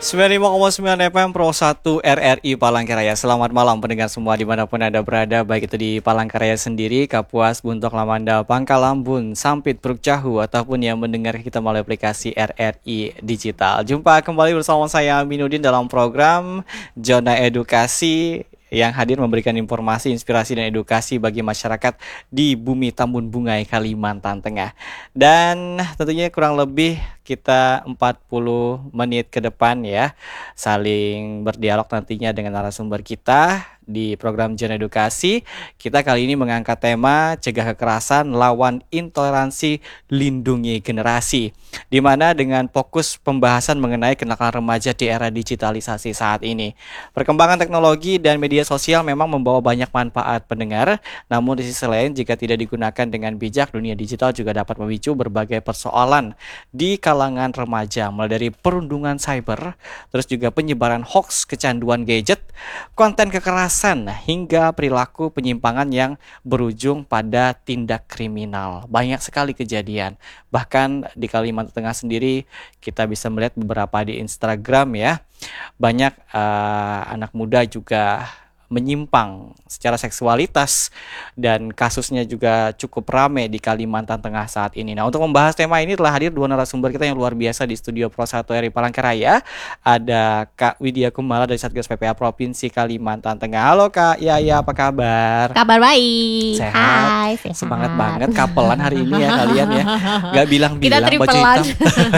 95,9 FM Pro 1 RRI Palangkaraya. Selamat malam pendengar semua dimanapun Anda berada, baik itu di Palangkaraya sendiri, Kapuas, Buntok, Lamanda, Pangkalambun, Sampit, Pruk Cahu, ataupun yang mendengar kita melalui aplikasi RRI Digital. Jumpa kembali bersama saya Aminuddin dalam program Zona Edukasi yang hadir memberikan informasi, inspirasi, dan edukasi bagi masyarakat di bumi Tambun Bungai, Kalimantan Tengah. Dan tentunya kurang lebih kita 40 menit ke depan ya, saling berdialog nantinya dengan narasumber kita di program Zona Edukasi. Kita kali ini mengangkat tema cegah kekerasan, lawan intoleransi, lindungi generasi, di mana dengan fokus pembahasan mengenai kenakalan remaja di era digitalisasi saat ini. Perkembangan teknologi dan media sosial memang membawa banyak manfaat pendengar, namun di sisi lain jika tidak digunakan dengan bijak, dunia digital juga dapat memicu berbagai persoalan di kalangan remaja, mulai dari perundungan cyber, terus juga penyebaran hoax, kecanduan gadget, konten kekerasan, hingga perilaku penyimpangan yang berujung pada tindak kriminal. Banyak sekali kejadian. Bahkan di Kalimantan Tengah sendiri kita bisa melihat beberapa di Instagram ya. Banyak anak muda juga menyimpang secara seksualitas, dan kasusnya juga cukup ramai di Kalimantan Tengah saat ini. Nah, untuk membahas tema ini telah hadir dua narasumber kita yang luar biasa di studio Pro 1 RRI Palangkaraya. Ada Kak Widya Kumala dari Satgas PPA Provinsi Kalimantan Tengah. Halo Kak Yaya, apa kabar? Kabar baik. Sehat. Hai, sehat. Semangat banget, kapelan hari ini ya kalian ya. Gak bilang-bilang Kita baju hitam.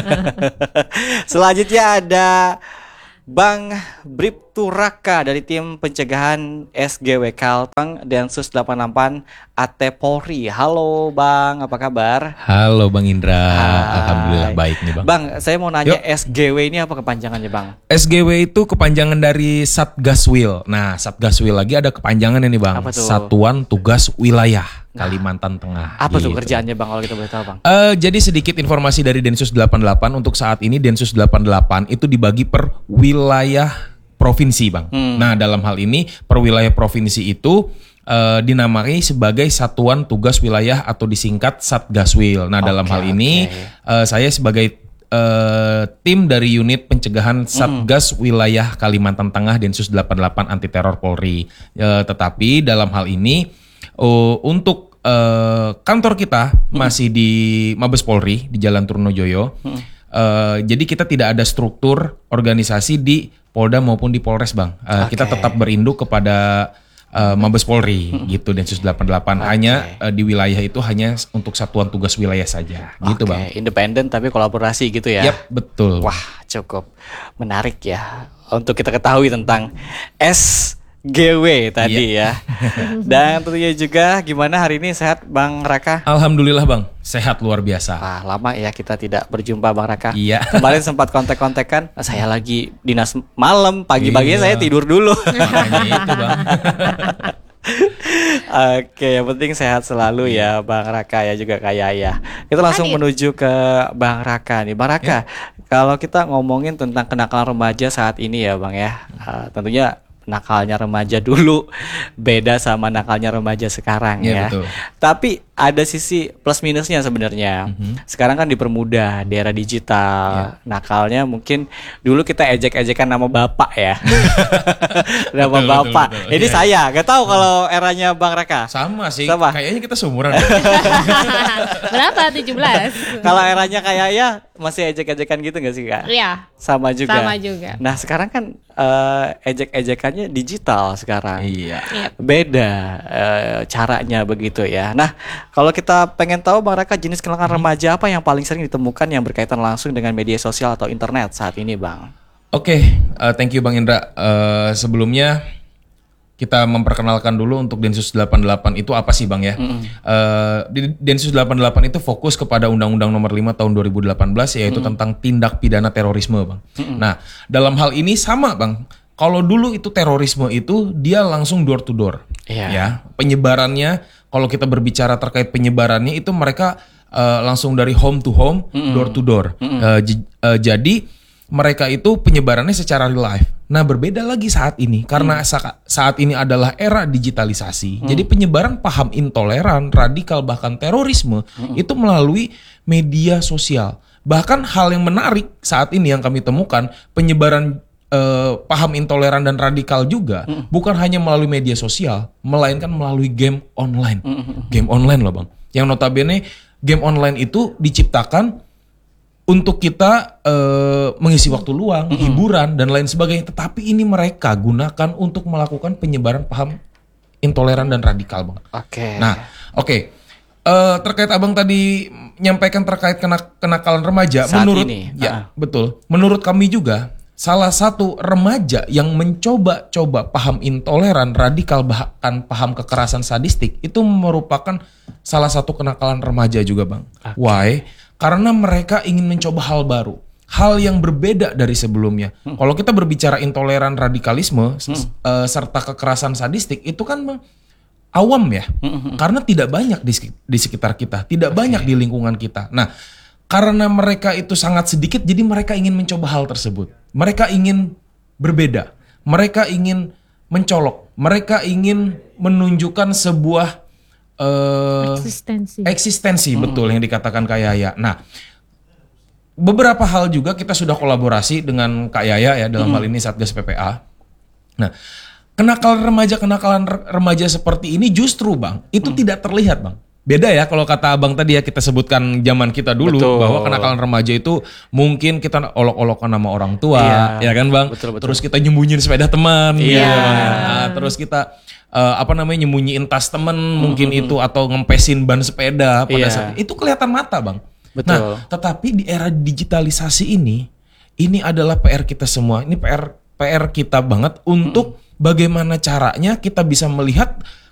Selanjutnya ada Bang Bribtu Raka dari tim pencegahan SGW Kalteng Densus 88 AT Polri. Halo Bang, apa kabar? Halo Bang Indra, Hai. Alhamdulillah baik nih Bang. Bang, saya mau nanya, Yuk. SGW ini apa kepanjangannya Bang? SGW itu kepanjangan dari Satgaswil. Nah, Satgaswil lagi ada kepanjangannya nih Bang. Apa tuh? Satuan Tugas Wilayah Kalimantan Tengah. Apa tuh gitu. kerjaannya Bang kalau kita boleh tahu Bang? Jadi sedikit informasi dari Densus 88. Untuk saat ini Densus 88 itu dibagi per wilayah provinsi Bang. Nah, dalam hal ini per wilayah provinsi itu dinamai sebagai Satuan Tugas Wilayah atau disingkat Satgaswil. Nah, dalam hal ini saya sebagai tim dari unit pencegahan Satgas Wilayah Kalimantan Tengah Densus 88 Anti Teror Polri. Tetapi dalam hal ini untuk kantor kita masih di Mabes Polri di Jalan Trunojoyo. Jadi kita tidak ada struktur organisasi di Polda maupun di Polres Bang. Kita tetap berinduk kepada Mabes Polri gitu, Densus 88. Hanya di wilayah itu hanya untuk satuan tugas wilayah saja gitu Bang. Independen tapi kolaborasi gitu ya? Yap, betul. Wah, cukup menarik ya untuk kita ketahui tentang SGW tadi ya. Dan tentunya juga gimana hari ini, sehat Bang Raka? Alhamdulillah Bang, sehat luar biasa. Wah, lama ya kita tidak berjumpa Bang Raka. Iya. Kemarin sempat kontak-kontakan, saya lagi dinas malam, pagi-paginya saya tidur dulu. Makanya itu Bang. Oke, yang penting sehat selalu ya Bang Raka ya, juga Kak Yaya. Kita langsung menuju ke Bang Raka nih. Bang Raka, kalau kita ngomongin tentang kenakalan remaja saat ini ya Bang ya, tentunya nakalnya remaja dulu beda sama nakalnya remaja sekarang ya. Betul. Tapi ada sisi plus minusnya sebenarnya. Sekarang kan dipermudah di era digital. Nakalnya mungkin dulu kita ejek-ejekan nama bapak ya. Nama Betul, bapak. betul. Ini saya nggak tahu kalau eranya Bang Raka. Sama sih. Sama. Kayaknya kita seumuran. Berapa? 17. Kalau eranya kayak ya masih ejek-ejekan gitu nggak sih Kak? Iya. Sama juga. Sama juga. Nah sekarang kan ejek-ejekannya digital sekarang. Iya. Beda caranya begitu ya. Nah, kalau kita pengen tahu Bang Raka, jenis kenakalan remaja apa yang paling sering ditemukan yang berkaitan langsung dengan media sosial atau internet saat ini Bang? Oke, thank you Bang Indra. Sebelumnya kita memperkenalkan dulu untuk Densus 88 itu apa sih Bang ya. Densus 88 itu fokus kepada Undang-Undang Nomor 5 Tahun 2018 yaitu tentang tindak pidana terorisme Bang. Nah, dalam hal ini sama Bang. Kalau dulu itu terorisme itu dia langsung door to door. Ya, penyebarannya kalau kita berbicara terkait penyebarannya itu mereka langsung dari home to home, door to door. Jadi mereka itu penyebarannya secara real life. Nah, berbeda lagi saat ini karena saat ini adalah era digitalisasi. Jadi penyebaran paham intoleran, radikal bahkan terorisme itu melalui media sosial. Bahkan hal yang menarik saat ini yang kami temukan, penyebaran paham intoleran dan radikal juga bukan hanya melalui media sosial, melainkan melalui game online. Game online loh Bang. Yang notabene game online itu diciptakan untuk kita mengisi waktu luang, hiburan dan lain sebagainya. Tetapi ini mereka gunakan untuk melakukan penyebaran paham intoleran dan radikal Bang. Oke. Nah, oke. Terkait abang tadi nyampaikan terkait kenakalan remaja, Saat menurut ini, betul. Menurut kami juga salah satu remaja yang mencoba-coba paham intoleran, radikal, bahkan paham kekerasan sadistik itu merupakan salah satu kenakalan remaja juga Bang. Why? Karena mereka ingin mencoba hal baru, hal yang berbeda dari sebelumnya. Kalau kita berbicara intoleran, radikalisme, serta kekerasan sadistik itu kan Bang, awam ya, karena tidak banyak di sekitar kita, tidak banyak di lingkungan kita. Nah, karena mereka itu sangat sedikit, jadi mereka ingin mencoba hal tersebut. Mereka ingin berbeda, mereka ingin mencolok, mereka ingin menunjukkan sebuah eksistensi, betul yang dikatakan Kak Yaya. Nah, beberapa hal juga kita sudah kolaborasi dengan Kak Yaya ya dalam hal ini Satgas PPA. Nah, kenakalan remaja seperti ini justru Bang, itu tidak terlihat Bang. Beda ya kalau kata abang tadi ya kita sebutkan zaman kita dulu. Betul. Bahwa kenakalan remaja itu mungkin kita olok-olokan sama orang tua, ya kan Bang? Betul. Terus kita nyembunyiin sepeda teman, Iya. gitu ya, Bang. Nah, terus kita nyembunyiin tas teman mungkin itu atau ngempesin ban sepeda pada saat itu kelihatan mata Bang. Betul. Nah, tetapi di era digitalisasi ini adalah PR kita semua. Ini PR kita banget untuk bagaimana caranya kita bisa melihat